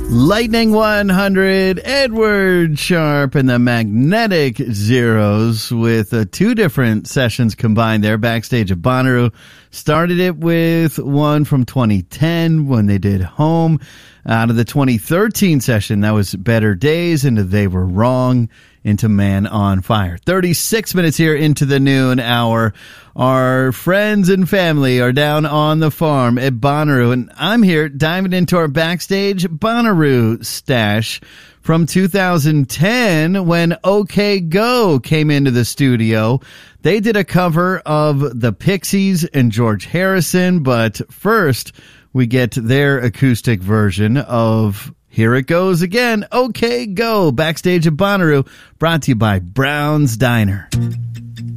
Lightning 100, Edward Sharpe and the Magnetic Zeros with two different sessions combined there backstage at Bonnaroo. Started it with one from 2010 when they did Home. Out of the 2013 session, that was Better Days, into They Were Wrong, into Man on Fire. 36 minutes here into the noon hour. Our friends and family are down on the farm at Bonnaroo, and I'm here diving into our backstage Bonnaroo stash from 2010 when OK Go came into the studio. They did a cover of the Pixies and George Harrison, but first we get their acoustic version of Here It Goes Again, OK Go, backstage at Bonnaroo, brought to you by Brown's Diner.